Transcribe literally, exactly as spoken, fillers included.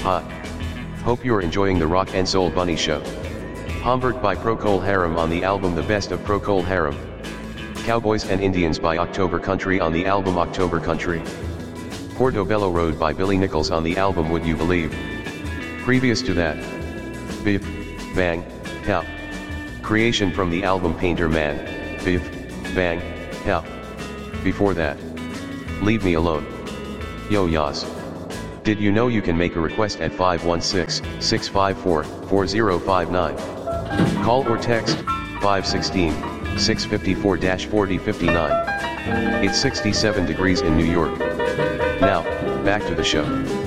Hi. Hope you're enjoying the Rock and Soul Bunny Show. Hamburg by Procol Harum on the album The Best of Procol Harum. Cowboys and Indians by October Country on the album October Country. Portobello Road by Billy Nichols on the album Would You Believe. Previous to that, Biff, Bang, Hell. Creation from the album Painter Man, Biff, Bang, Hell. Before that, Leave Me Alone. Yo Yas. Did you know you can make a request at five one six, six five four, four zero five nine? Call or text, five one six, six five four, four zero five nine. It's sixty-seven degrees in New York. Now, back to the show.